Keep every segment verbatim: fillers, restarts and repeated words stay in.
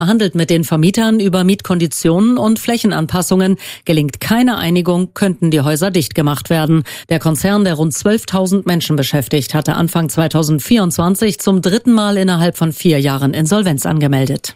Verhandelt mit den Vermietern über Mietkonditionen und Flächenanpassungen. Gelingt keine Einigung, könnten die Häuser dicht gemacht werden. Der Konzern, der rund zwölftausend Menschen beschäftigt, hatte Anfang zweitausendvierundzwanzig zum dritten Mal innerhalb von vier Jahren Insolvenz angemeldet.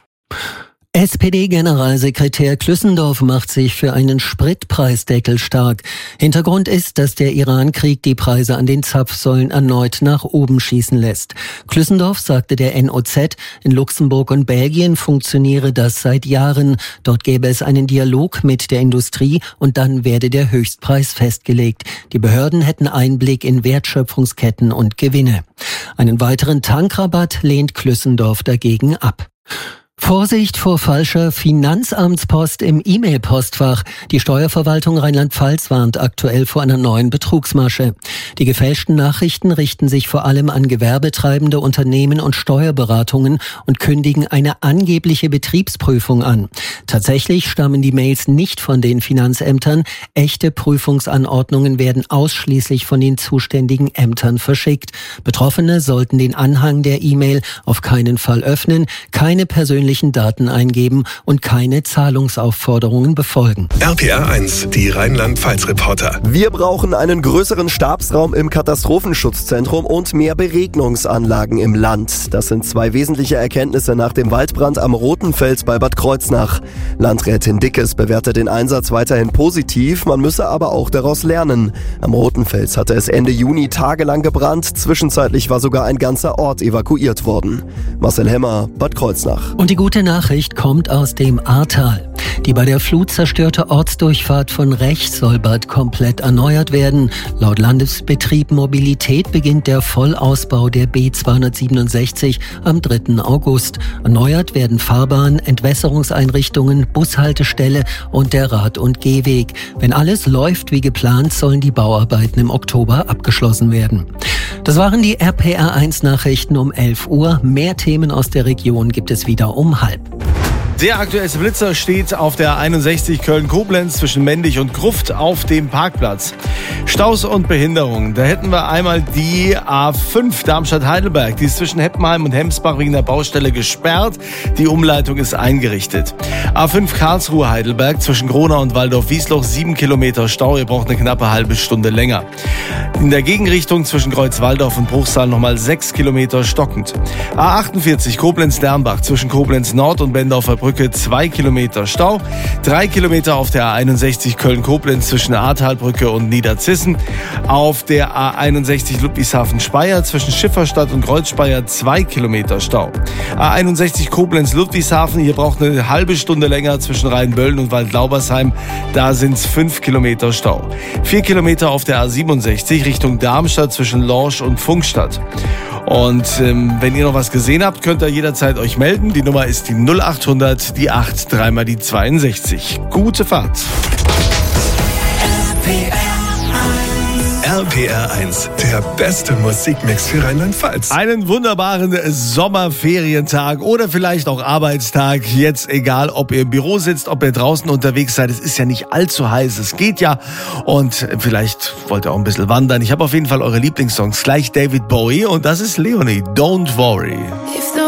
S P D-Generalsekretär Klüssendorf macht sich für einen Spritpreisdeckel stark. Hintergrund ist, dass der Iran-Krieg die Preise an den Zapfsäulen erneut nach oben schießen lässt. Klüssendorf sagte der N O Z, in Luxemburg und Belgien funktioniere das seit Jahren. Dort gäbe es einen Dialog mit der Industrie und dann werde der Höchstpreis festgelegt. Die Behörden hätten Einblick in Wertschöpfungsketten und Gewinne. Einen weiteren Tankrabatt lehnt Klüssendorf dagegen ab. Vorsicht vor falscher Finanzamtspost im E-Mail-Postfach. Die Steuerverwaltung Rheinland-Pfalz warnt aktuell vor einer neuen Betrugsmasche. Die gefälschten Nachrichten richten sich vor allem an gewerbetreibende Unternehmen und Steuerberatungen und kündigen eine angebliche Betriebsprüfung an. Tatsächlich stammen die Mails nicht von den Finanzämtern. Echte Prüfungsanordnungen werden ausschließlich von den zuständigen Ämtern verschickt. Betroffene sollten den Anhang der E-Mail auf keinen Fall öffnen, keine persönlichen Daten eingeben und keine Zahlungsaufforderungen befolgen. R P R eins, die Rheinland-Pfalz-Reporter. Wir brauchen einen größeren Stabsraum im Katastrophenschutzzentrum und mehr Beregnungsanlagen im Land. Das sind zwei wesentliche Erkenntnisse nach dem Waldbrand am Rotenfels bei Bad Kreuznach. Landrätin Dickes bewertet den Einsatz weiterhin positiv, man müsse aber auch daraus lernen. Am Rotenfels hatte es Ende Juni tagelang gebrannt, zwischenzeitlich war sogar ein ganzer Ort evakuiert worden. Marcel Hemmer, Bad Kreuznach. Und die gute Nachricht kommt aus dem Ahrtal. Die bei der Flut zerstörte Ortsdurchfahrt von Rech soll bald komplett erneuert werden. Laut Landesbetrieb Mobilität beginnt der Vollausbau der B zweihundertsiebenundsechzig am dritten August. Erneuert werden Fahrbahn, Entwässerungseinrichtungen, Bushaltestelle und der Rad- und Gehweg. Wenn alles läuft wie geplant, sollen die Bauarbeiten im Oktober abgeschlossen werden. Das waren die R P R eins Nachrichten um elf Uhr. Mehr Themen aus der Region gibt es wieder um halb. Der aktuellste Blitzer steht auf der einundsechzig Köln-Koblenz zwischen Mendig und Gruft auf dem Parkplatz. Staus und Behinderungen. Da hätten wir einmal die A fünf Darmstadt-Heidelberg. Die ist zwischen Heppenheim und Hemsbach wegen der Baustelle gesperrt. Die Umleitung ist eingerichtet. A fünf Karlsruhe-Heidelberg zwischen Gronau und Waldorf-Wiesloch. Sieben Kilometer Stau. Ihr braucht eine knappe halbe Stunde länger. In der Gegenrichtung zwischen Kreuzwaldorf und Bruchsal nochmal sechs Kilometer stockend. A achtundvierzig Koblenz-Dernbach zwischen Koblenz Nord und Bendorfer Brücke zwei Kilometer Stau, drei Kilometer auf der A einundsechzig Köln-Koblenz zwischen Ahrtalbrücke und Niederzissen, auf der A einundsechzig Ludwigshafen-Speyer zwischen Schifferstadt und Kreuzspeyer zwei Kilometer Stau. A einundsechzig Koblenz-Ludwigshafen, hier braucht eine halbe Stunde länger zwischen Rheinböllen und Waldlaubersheim, da sind es fünf Kilometer Stau. Vier Kilometer auf der A siebenundsechzig Richtung Darmstadt zwischen Lorsch und Funkstadt. Und ähm, wenn ihr noch was gesehen habt, könnt ihr jederzeit euch melden. Die Nummer ist die null achthundert, die acht, dreimal die zweiundsechzig. Gute Fahrt. R P R eins, der beste Musikmix für Rheinland-Pfalz. Einen wunderbaren Sommerferientag oder vielleicht auch Arbeitstag. Jetzt egal, ob ihr im Büro sitzt, ob ihr draußen unterwegs seid. Es ist ja nicht allzu heiß. Es geht ja. Und vielleicht wollt ihr auch ein bisschen wandern. Ich habe auf jeden Fall eure Lieblingssongs. Gleich David Bowie und das ist Leonie. Don't Worry.